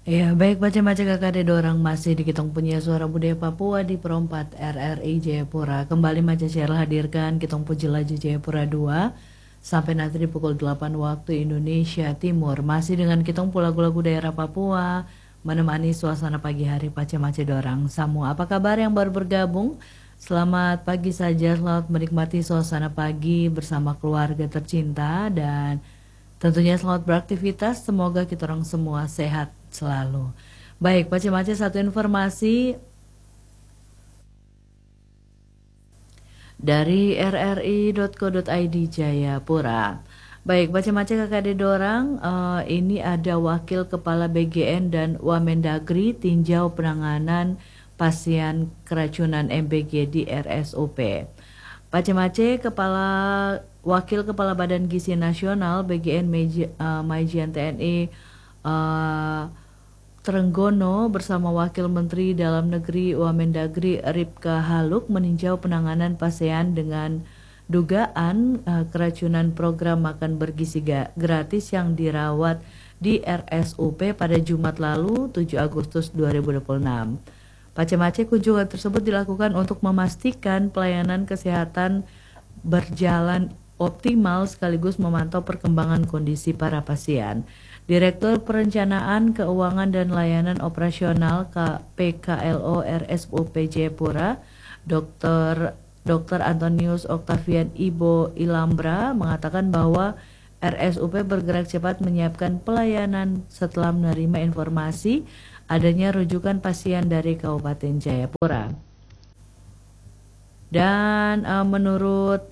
Ya, baik baca-baca KKD Dorang masih di Kitong Punya Suara Budaya Papua di Perompat RRI Jayapura. Kembali Maca Sheryl hadirkan Kitong Puji Laju Jayapura 2 sampai nanti di pukul 8 waktu Indonesia Timur. Masih dengan Kitong lagu-lagu daerah Papua menemani suasana pagi hari Pace-Mace Dorang. Samu, apa kabar yang baru bergabung? Selamat pagi saja, selamat menikmati suasana pagi bersama keluarga tercinta dan tentunya selamat beraktivitas, semoga kita orang semua sehat selalu. Baik, Pace-Mace, satu informasi dari rri.co.id Jayapura. Baik, Pace-Mace KKD Dorang, ini ada Wakil Kepala BGN dan Wamendagri tinjau penanganan pasien keracunan MBG di RSUP. Pace-Mace Wakil Kepala Badan Gizi Nasional BGN Maijian TNI Trenggono bersama Wakil Menteri Dalam Negeri Wamendagri Ripka Haluk meninjau penanganan pasien dengan dugaan keracunan program makan bergizi gratis yang dirawat di RSUP pada Jumat lalu 7 Agustus 2026. Pace-Mace, kunjungan tersebut dilakukan untuk memastikan pelayanan kesehatan berjalan optimal sekaligus memantau perkembangan kondisi para pasien. Direktur Perencanaan Keuangan dan Layanan Operasional PKLO RSUP Jayapura, Dr. Antonius Octavian Ibo Ilambra mengatakan bahwa RSUP bergerak cepat menyiapkan pelayanan setelah menerima informasi adanya rujukan pasien dari Kabupaten Jayapura. Dan menurut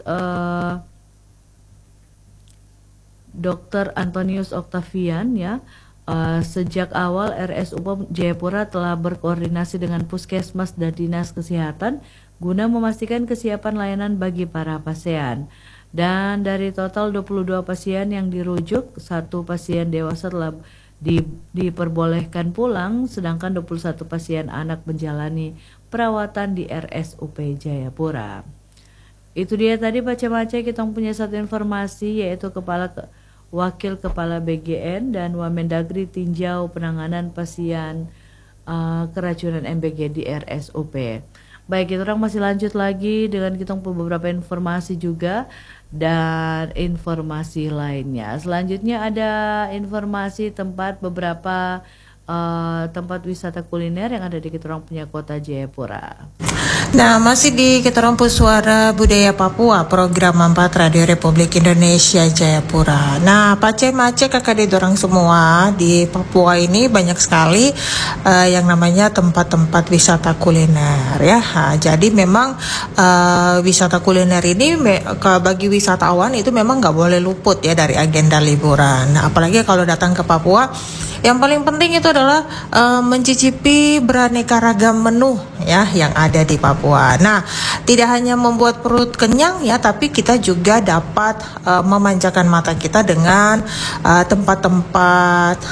Dr. Antonius Octavian ya, sejak awal RSUP Jayapura telah berkoordinasi dengan Puskesmas dan Dinas Kesehatan guna memastikan kesiapan layanan bagi para pasien. Dan dari total 22 pasien yang dirujuk, 1 pasien dewasa telah diperbolehkan pulang, sedangkan 21 pasien anak menjalani perawatan di RSUP Jayapura. Itu dia tadi Pace-Mace, kita punya satu informasi yaitu Wakil Kepala BGN dan Wamendagri tinjau penanganan pasien keracunan MBG di RSUP. Baik, kita orang masih lanjut lagi dengan kita beberapa informasi juga dan informasi lainnya. Selanjutnya ada informasi beberapa tempat wisata kuliner yang ada di kita orang punya kota Jayapura. Nah, masih di Keterompu Suara Budaya Papua, program 4 Radio Republik Indonesia Jayapura. Nah, Pace-Mace KKD dorang semua di Papua ini banyak sekali yang namanya tempat-tempat wisata kuliner ya. Nah, jadi memang wisata kuliner ini bagi wisatawan itu memang nggak boleh luput ya dari agenda liburan. Nah, apalagi kalau datang ke Papua, yang paling penting itu adalah mencicipi beraneka ragam menu ya yang ada di Papua. Nah, tidak hanya membuat perut kenyang ya, tapi kita juga dapat memanjakan mata kita dengan tempat-tempat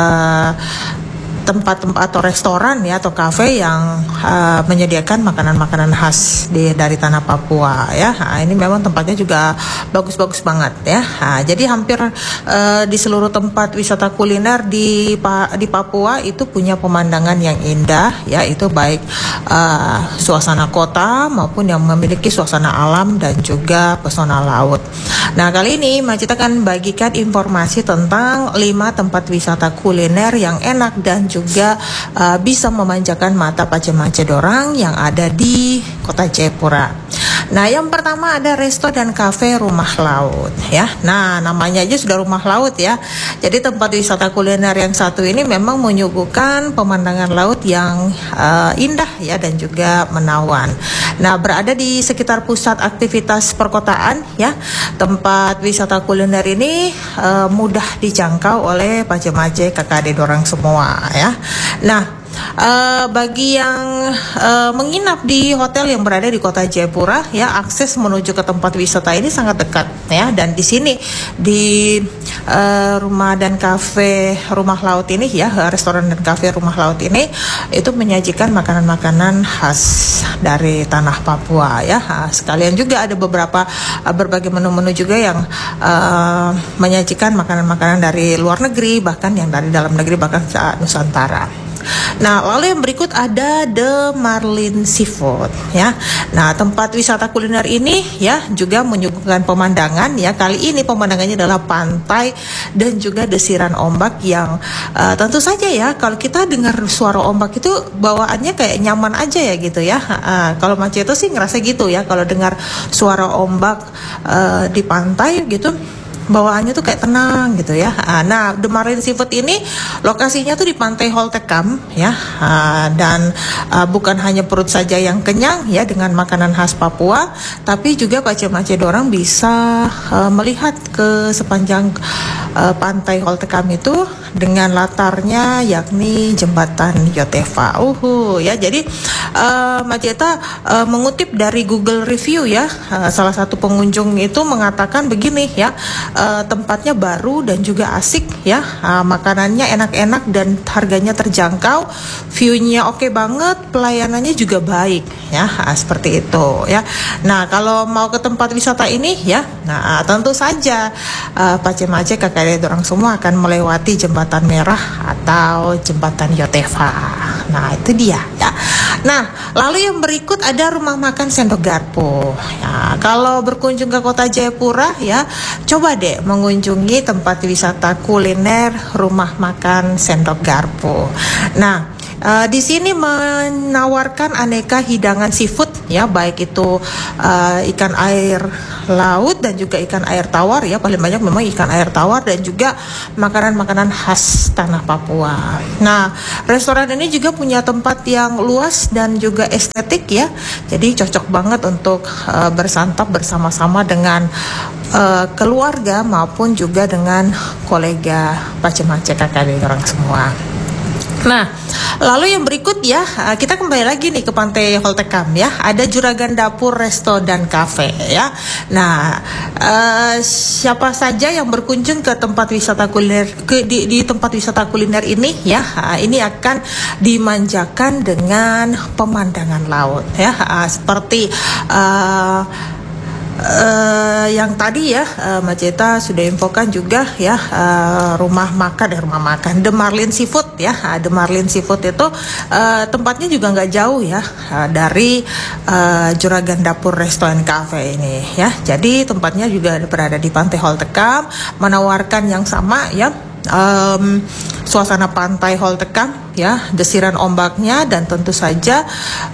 atau restoran ya atau kafe yang menyediakan makanan-makanan khas dari tanah Papua ya. Nah, ini memang tempatnya juga bagus-bagus banget ya. Nah, jadi hampir di seluruh tempat wisata kuliner di Papua itu punya pemandangan yang indah ya, itu baik suasana kota maupun yang memiliki suasana alam dan juga pesona laut. Nah, kali ini Macita akan bagikan informasi tentang 5 tempat wisata kuliner yang enak dan juga bisa memanjakan mata Pace-Mace dorang yang ada di kota Jayapura. Nah, yang pertama ada resto dan kafe Rumah Laut ya. Nah, namanya aja sudah rumah laut ya. Jadi tempat wisata kuliner yang satu ini memang menyuguhkan pemandangan laut yang indah ya dan juga menawan. Nah, berada di sekitar pusat aktivitas perkotaan ya. Tempat wisata kuliner ini mudah dijangkau oleh Pace-Mace KKD dorang semua ya. Nah, bagi yang menginap di hotel yang berada di kota Jayapura ya, akses menuju ke tempat wisata ini sangat dekat ya. Dan di sini di rumah dan kafe Rumah Laut ini ya, restoran dan kafe Rumah Laut ini itu menyajikan makanan-makanan khas dari tanah Papua ya. Sekalian juga ada beberapa berbagai menu-menu juga yang menyajikan makanan-makanan dari luar negeri, bahkan yang dari dalam negeri, bahkan Nusantara. Nah, lalu yang berikut ada The Marlin Seafood ya. Nah, tempat wisata kuliner ini ya juga menyuguhkan pemandangan ya. Kali ini pemandangannya adalah pantai dan juga desiran ombak yang tentu saja ya, kalau kita dengar suara ombak itu bawaannya kayak nyaman aja ya gitu ya. Kalau Mace itu sih ngerasa gitu ya, kalau dengar suara ombak di pantai gitu, bawaannya tuh kayak tenang gitu ya. Nah, The Marlin Seafood ini lokasinya tuh di Pantai Holtekam ya. Dan bukan hanya perut saja yang kenyang ya dengan makanan khas Papua, tapi juga Pace-Mace dorang bisa melihat ke sepanjang Pantai Holtekam itu dengan latarnya yakni jembatan Yotefa. Ya, jadi Maceta mengutip dari Google Review ya, salah satu pengunjung itu mengatakan begini ya, tempatnya baru dan juga asik ya, makanannya enak-enak dan harganya terjangkau, view-nya oke banget, pelayanannya juga baik ya, seperti itu ya. Nah, kalau mau ke tempat wisata ini ya, nah tentu saja Pace-Mace kakak dorang semua akan melewati jembatan merah atau jembatan Yotefa. Nah, itu dia ya. Nah, lalu yang berikut ada rumah makan Sendok Garpu. Ya, kalau berkunjung ke kota Jayapura ya, coba deh mengunjungi tempat wisata kuliner rumah makan Sendok Garpu. Nah, di sini menawarkan aneka hidangan seafood ya, baik itu ikan air laut dan juga ikan air tawar ya. Paling banyak memang ikan air tawar dan juga makanan-makanan khas tanah Papua. Nah, restoran ini juga punya tempat yang luas dan juga estetik ya. Jadi cocok banget untuk bersantap bersama-sama dengan keluarga maupun juga dengan kolega Pace-Mace kakak orang semua. Nah, lalu yang berikut ya, kita kembali lagi nih ke Pantai Holtekam ya. Ada Juragan Dapur Resto dan Cafe ya. Nah, siapa saja yang berkunjung ke tempat wisata kuliner di tempat wisata kuliner ini ya, ini akan dimanjakan dengan pemandangan laut ya, seperti yang tadi ya Maceta sudah infokan juga ya, rumah makan The Marlin Seafood ya. The Marlin Seafood itu tempatnya juga nggak jauh ya dari Juragan Dapur Resto and Cafe ini ya. Jadi tempatnya juga berada di Pantai Holtekam, menawarkan yang sama ya. Suasana pantai Holtekam ya, desiran ombaknya, dan tentu saja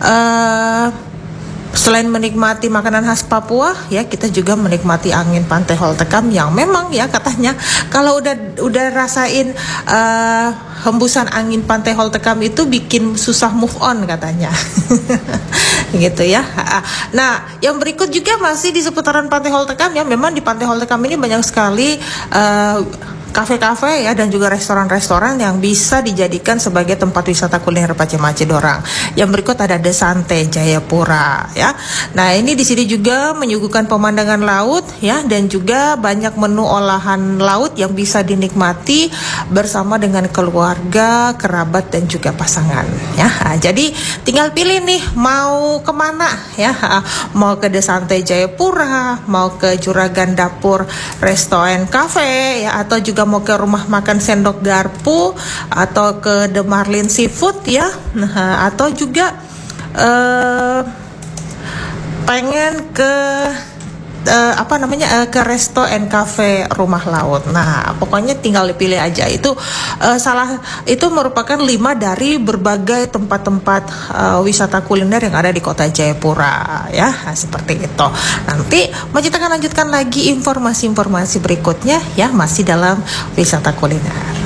selain menikmati makanan khas Papua ya, kita juga menikmati angin Pantai Holtekam yang memang ya katanya kalau udah rasain hembusan angin Pantai Holtekam itu bikin susah move on katanya. Gitu ya. Nah, yang berikut juga masih di seputaran Pantai Holtekam ya. Memang di Pantai Holtekam ini banyak sekali kafe-kafe ya dan juga restoran-restoran yang bisa dijadikan sebagai tempat wisata kuliner Pace-Mace dorang. Yang berikut ada The Sante Jayapura ya. Nah, ini di sini juga menyuguhkan pemandangan laut ya, dan juga banyak menu olahan laut yang bisa dinikmati bersama dengan keluarga, kerabat dan juga pasangan ya. Jadi tinggal pilih nih mau kemana ya. Mau ke The Sante Jayapura, mau ke Juragan Dapur Resto and Cafe ya, atau juga mau ke rumah makan Sendok Garpu, atau ke The Marlin Seafood ya, atau juga pengen ke ke Resto and Cafe Rumah Laut. Nah, pokoknya tinggal dipilih aja. Itu itu merupakan 5 dari berbagai tempat-tempat wisata kuliner yang ada di kota Jayapura ya. Seperti itu. Nanti Macita akan lanjutkan lagi informasi-informasi berikutnya ya, masih dalam wisata kuliner.